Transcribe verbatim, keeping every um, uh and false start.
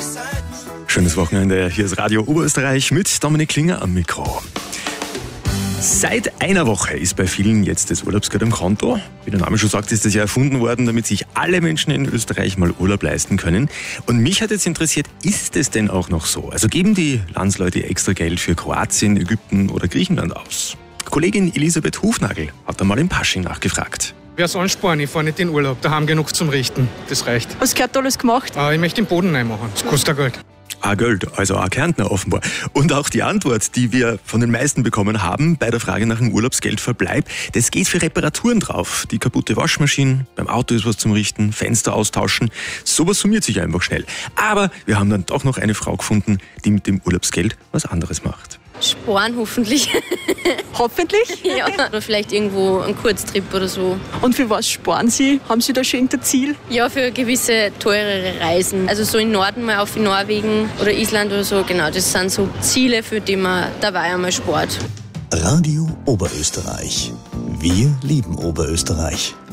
Schönes Wochenende, hier ist Radio Oberösterreich mit Dominik Klinger am Mikro. Seit einer Woche ist bei vielen jetzt das Urlaubsgeld am Konto. Wie der Name schon sagt, ist das ja erfunden worden, damit sich alle Menschen in Österreich mal Urlaub leisten können. Und mich hat jetzt interessiert, ist es denn auch noch so? Also geben die Landsleute extra Geld für Kroatien, Ägypten oder Griechenland aus? Kollegin Elisabeth Hufnagel hat da mal im Pasching nachgefragt. Wer soll ansparen? Ich fahre nicht in Urlaub. Da haben genug zum Richten. Das reicht. Was gehört alles gemacht? Äh, ich möchte den Boden reinmachen. Das kostet auch Geld. Ah, Geld, also auch Kärntner offenbar. Und auch die Antwort, die wir von den meisten bekommen haben bei der Frage nach dem Urlaubsgeldverbleib, das geht für Reparaturen drauf. Die kaputte Waschmaschine, beim Auto ist was zum Richten, Fenster austauschen. Sowas summiert sich einfach schnell. Aber wir haben dann doch noch eine Frau gefunden, die mit dem Urlaubsgeld was anderes macht. Sparen hoffentlich. Hoffentlich? Ja. Oder vielleicht irgendwo einen Kurztrip oder so. Und für was sparen Sie? Haben Sie da schon irgendein Ziel? Ja, für gewisse teurere Reisen. Also so im Norden mal auf Norwegen oder Island oder so. Genau, das sind so Ziele, für die man dabei einmal spart. Radio Oberösterreich. Wir lieben Oberösterreich.